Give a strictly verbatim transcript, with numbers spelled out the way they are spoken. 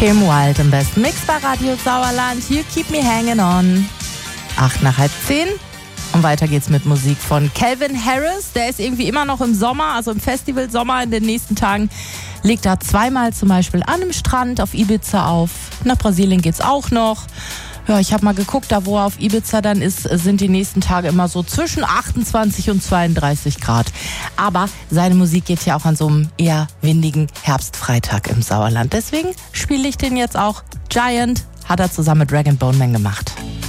Kim Wilde im besten Mix bei Radio Sauerland. You keep me hanging on. Acht nach halb zehn. Und weiter geht's mit Musik von Calvin Harris. Der ist irgendwie immer noch im Sommer, also im Festival Sommer in den nächsten Tagen. Legt da zweimal zum Beispiel an einem Strand auf Ibiza auf. Nach Brasilien geht's auch noch. Ja, ich habe mal geguckt, da wo er auf Ibiza dann ist, sind die nächsten Tage immer so zwischen achtundzwanzig und zweiunddreißig Grad. Aber seine Musik geht ja auch an so einem eher windigen Herbstfreitag im Sauerland. Deswegen spiele ich den jetzt auch. Giant hat er zusammen mit Rag and Bone Man gemacht.